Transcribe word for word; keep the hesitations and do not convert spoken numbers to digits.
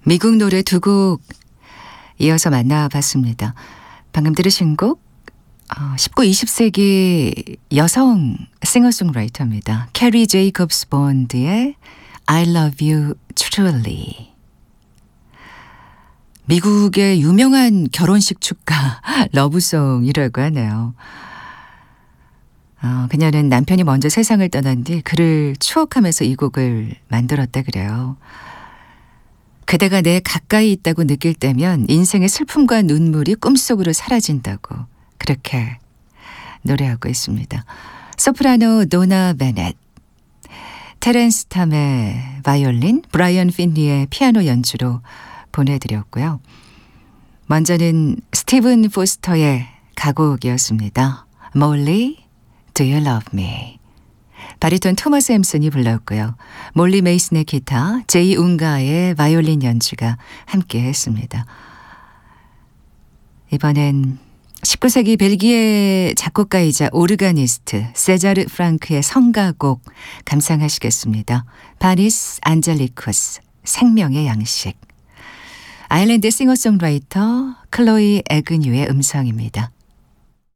미국 노래 두 곡 이어서 만나봤습니다. 방금 들으신 곡 어, 십구, 이십 세기 여성 싱어송라이터입니다. 캐리 제이콥스 본드의 I love you truly. 미국의 유명한 결혼식 축가 러브송이라고 하네요. 어, 그녀는 남편이 먼저 세상을 떠난 뒤 그를 추억하면서 이 곡을 만들었다 그래요. 그대가 내 가까이 있다고 느낄 때면 인생의 슬픔과 눈물이 꿈속으로 사라진다고 그렇게 노래하고 있습니다. 소프라노 도나 베넷, 테렌스 탐의 바이올린, 브라이언 핀리의 피아노 연주로 보내드렸고요. 먼저는 스티븐 포스터의 가곡이었습니다. 몰리, Do you love me? 바리톤 토머스 햄슨이 불렀고요. 몰리 메이슨의 기타, 제이 웅가의 바이올린 연주가 함께했습니다. 이번엔 십구 세기 벨기에 작곡가이자 오르가니스트 세자르 프랑크의 성가곡 감상하시겠습니다. 파리스 안젤리쿠스, 생명의 양식. 아일랜드 싱어송라이터 클로이 에그뉴의 음성입니다.